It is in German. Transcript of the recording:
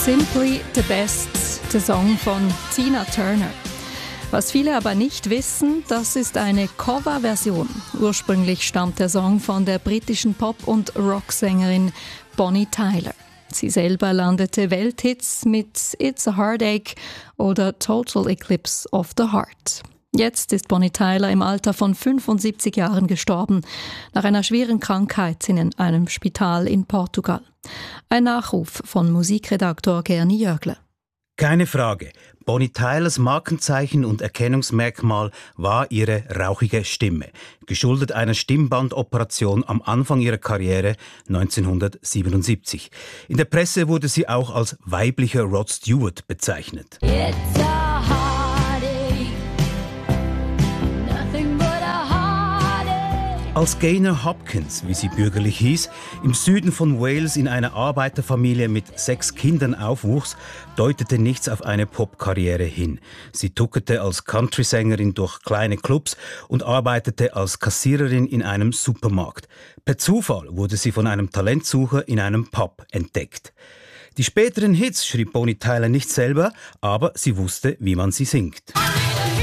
Simply the Best, der Song von Tina Turner. Was viele aber nicht wissen, das ist eine Coverversion. Ursprünglich stammt der Song von der britischen Pop- und Rocksängerin Bonnie Tyler. Sie selber landete Welthits mit It's a Heartache oder Total Eclipse of the Heart. Jetzt ist Bonnie Tyler im Alter von 75 Jahren gestorben, nach einer schweren Krankheit in einem Spital in Portugal. Ein Nachruf von Musikredaktor Gerni Jörgle. Keine Frage. Bonnie Tylers Markenzeichen und Erkennungsmerkmal war ihre rauchige Stimme, geschuldet einer Stimmbandoperation am Anfang ihrer Karriere 1977. In der Presse wurde sie auch als weiblicher Rod Stewart bezeichnet. Als Gaynor Hopkins, wie sie bürgerlich hieß, im Süden von Wales in einer Arbeiterfamilie mit 6 Kindern aufwuchs, deutete nichts auf eine Popkarriere hin. Sie tuckerte als Countrysängerin durch kleine Clubs und arbeitete als Kassiererin in einem Supermarkt. Per Zufall wurde sie von einem Talentsucher in einem Pub entdeckt. Die späteren Hits schrieb Bonnie Tyler nicht selber, aber sie wusste, wie man sie singt.